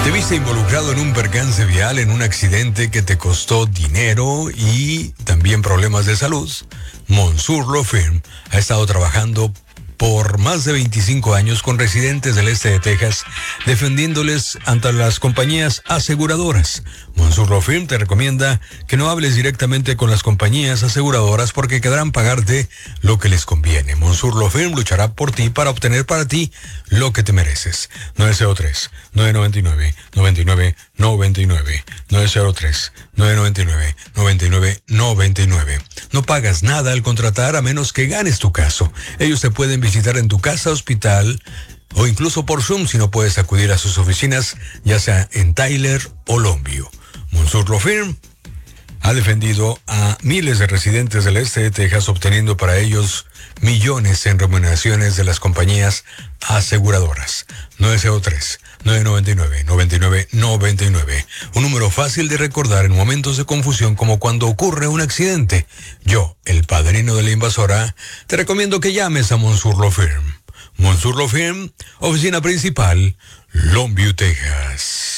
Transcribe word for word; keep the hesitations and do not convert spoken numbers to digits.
Te viste involucrado en un percance vial, en un accidente que te costó dinero y también problemas de salud. Monsoor Law Firm ha estado trabajando por más de veinticinco años con residentes del este de Texas, defendiéndoles ante las compañías aseguradoras. Monsoor Law Firm te recomienda que no hables directamente con las compañías aseguradoras porque querrán pagarte lo que les conviene. Monsoor Law Firm luchará por ti para obtener para ti lo que te mereces. nueve cero tres, nueve nueve nueve, nueve nueve nueve nueve, nueve cero tres, nueve nueve nueve, nueve nueve nueve nueve. No pagas nada al contratar a menos que ganes tu caso. Ellos te pueden visitar en tu casa, hospital o incluso por Zoom si no puedes acudir a sus oficinas, ya sea en Tyler o Longview. Monsoor Law Firm ha defendido a miles de residentes del este de Texas, obteniendo para ellos millones en remuneraciones de las compañías aseguradoras. nueve cero tres, nueve nueve nueve, nueve nueve nueve nueve. Un número fácil de recordar en momentos de confusión como cuando ocurre un accidente. Yo, el padrino de la invasora, te recomiendo que llames a Monsoor Law Firm. Monsoor Law Firm, oficina principal, Longview, Texas.